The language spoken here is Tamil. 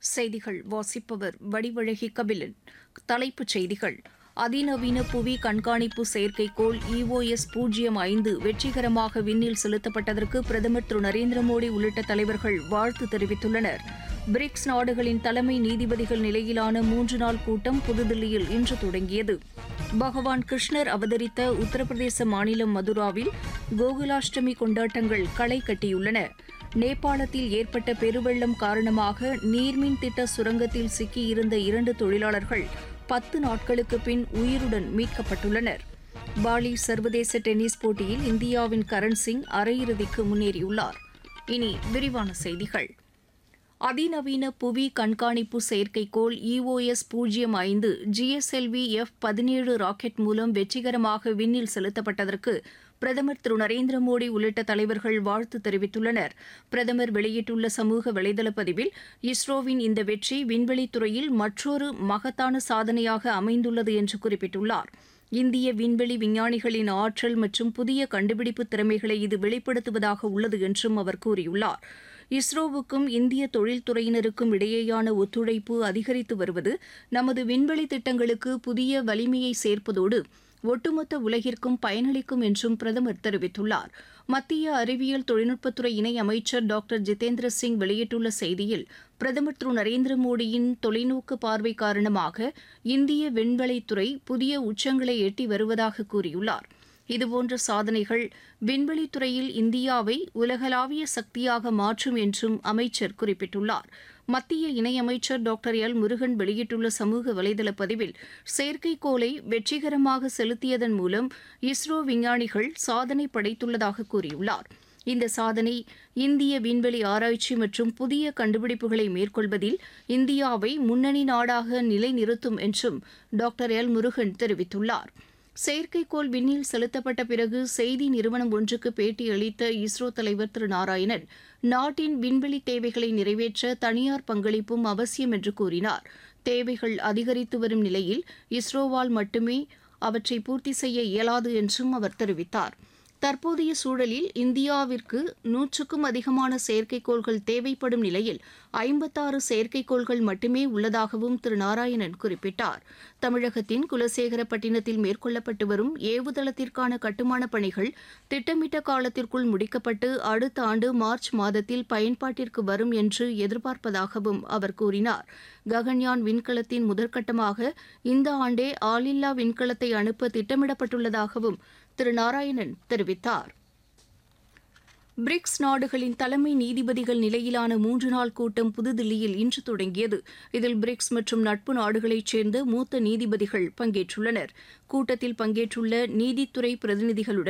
செய்திகள் வாசிப்பவர் வடிவழகி கபிலன். தலைப்புச் செய்திகள்: அதிநவீன புவி கண்காணிப்பு செயற்கைக்கோள் EOS-05 வெற்றிகரமாக விண்ணில் செலுத்தப்பட்டதற்கு பிரதமர் திரு நரேந்திர மோடி உள்ளிட்ட தலைவர்கள் வாழ்த்து தெரிவித்துள்ளனர். பிரிக்ஸ் நாடுகளின் தலைமை நீதிபதிகள் நிலையிலான 3 நாள் கூட்டம் புதுதில்லியில் இன்று தொடங்கியது. பகவான் கிருஷ்ணர் அவதரித்த உத்தரப்பிரதேச மாநிலம் மதுராவில் கோகுலாஷ்டமி கொண்டாட்டங்கள் களை கட்டியுள்ளன. நேபாளத்தில் ஏற்பட்ட பெருவெள்ளம் காரணமாக நீர்மின் திட்ட சுரங்கத்தில் சிக்கியிருந்த 2 தொழிலாளர்கள் 10 நாட்களுக்கு பின் உயிருடன் மீட்கப்பட்டுள்ளனர். பாலி சர்வதேச டென்னிஸ் போட்டியில் இந்தியாவின் கரண் சிங் அரையிறுதிக்கு முன்னேறியுள்ளார். இனி விரிவான செய்திகள். அதிநவீன புவி கண்காணிப்பு செயற்கைக்கோள் EOS-05 GSLV F-17 ராக்கெட் மூலம் வெற்றிகரமாக விண்ணில் செலுத்தப்பட்டதற்கு பிரதமர் திரு நரேந்திர மோடி உள்ளிட்ட தலைவர்கள் வாழ்த்து தெரிவித்துள்ளனர். பிரதமர் வெளியிட்டுள்ள சமூக வலைதள பதிவில், இஸ்ரோவின் இந்த வெற்றி விண்வெளித்துறையில் மற்றொரு மகத்தான சாதனையாக அமைந்துள்ளது என்று குறிப்பிட்டுள்ளார். இந்திய விண்வெளி விஞ்ஞானிகளின் ஆற்றல் மற்றும் புதிய கண்டுபிடிப்பு திறமைகளை இது வெளிப்படுத்துவதாக உள்ளது என்றும் அவர் கூறியுள்ளார். இஸ்ரோவுக்கும் இந்திய தொழில்துறையினருக்கும் இடையேயான ஒத்துழைப்பு அதிகரித்து வருவது நமது விண்வெளி திட்டங்களுக்கு புதிய வலிமையை சேர்ப்பதோடு ஒட்டுமொத்த உலகிற்கும் பயனளிக்கும் என்றும் பிரதமர் தெரிவித்துள்ளார். மத்திய அறிவியல் தொழில்நுட்பத்துறை இணை அமைச்சர் டாக்டர் ஜிதேந்திர சிங் வெளியிட்டுள்ள செய்தியில், பிரதமர் திரு நரேந்திர மோடியின் தொலைநோக்கு பார்வை காரணமாக இந்திய விண்வெளித்துறை புதிய உச்சங்களை எட்டி வருவதாக கூறியுள்ளார். இதுபோன்ற சாதனைகள் விண்வெளித்துறையில் இந்தியாவை உலகளாவிய சக்தியாக மாற்றும் என்றும் அமைச்சர் குறிப்பிட்டுள்ளார். மத்திய இணையமைச்சர் டாக்டர் எல் முருகன் வெளியிட்டுள்ள சமூக வலைதள பதிவில், செயற்கைக்கோளை வெற்றிகரமாக செலுத்தியதன் மூலம் இஸ்ரோ விஞ்ஞானிகள் சாதனை படைத்துள்ளதாக கூறியுள்ளார். இந்த சாதனை இந்திய விண்வெளி ஆராய்ச்சி மற்றும் புதிய கண்டுபிடிப்புகளை மேற்கொள்வதில் இந்தியாவை முன்னணி நாடாக நிலைநிறுத்தும் என்றும் டாக்டர் எல் முருகன் தெரிவித்துள்ளார். செயற்கைக்கோள் விண்ணில் செலுத்தப்பட்ட பிறகு செய்தி நிறுவனம் ஒன்றுக்கு பேட்டியளித்த இஸ்ரோ தலைவர் திரு நாராயணன், நாட்டின் விண்வெளி தேவைகளை நிறைவேற்ற தனியார் பங்களிப்பும் அவசியம் என்று கூறினார். தேவைகள் அதிகரித்து வரும் நிலையில் இஸ்ரோவால் மட்டுமே அவற்றை பூர்த்தி செய்ய இயலாது என்றும் அவர் தெரிவித்தார். தற்போதைய சூழலில் இந்தியாவிற்கு 100க்கும் அதிகமான செயற்கைக்கோள்கள் தேவைப்படும் நிலையில் 56 செயற்கைக்கோள்கள் மட்டுமே உள்ளதாகவும் திரு நாராயணன் குறிப்பிட்டார். தமிழகத்தின் குலசேகரப்பட்டினத்தில் மேற்கொள்ளப்பட்டு வரும் ஏவுதளத்திற்கான கட்டுமானப் பணிகள் திட்டமிட்ட காலத்திற்குள் முடிக்கப்பட்டு அடுத்த ஆண்டு மார்ச் மாதத்தில் பயன்பாட்டிற்கு வரும் என்று எதிர்பார்ப்பதாகவும் அவர் கூறினார். ககன்யான் விண்கலத்தின் முதற்கட்டமாக இந்த ஆண்டே ஆளில்லா விண்கலத்தை அனுப்ப திட்டமிடப்பட்டுள்ளதாகவும் திரு நாராயணன் தெரிவித்தார். பிரிக்ஸ் நாடுகளின் தலைமை நீதிபதிகள் நிலையிலான 3 நாள் கூட்டம் புதுதில்லியில் இன்று தொடங்கியது. இதில் பிரிக்ஸ் மற்றும் நட்பு நாடுகளைச் சேர்ந்த மூத்த நீதிபதிகள் பங்கேற்றுள்ளனர். கூட்டத்தில் பங்கேற்றுள்ள நீதித்துறை பிரதிநிதிகளுடன்